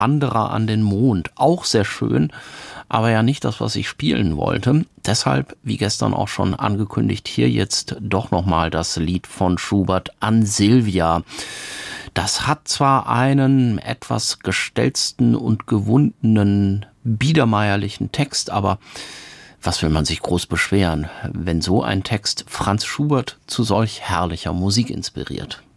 Wanderer an den Mond. Auch sehr schön, aber ja nicht das, was ich spielen wollte. Deshalb, wie gestern auch schon angekündigt, hier jetzt doch nochmal das Lied von Schubert an Silvia. Das hat zwar einen etwas gestelzten und gewundenen, biedermeierlichen Text, aber was will man sich groß beschweren, wenn so ein Text Franz Schubert zu solch herrlicher Musik inspiriert?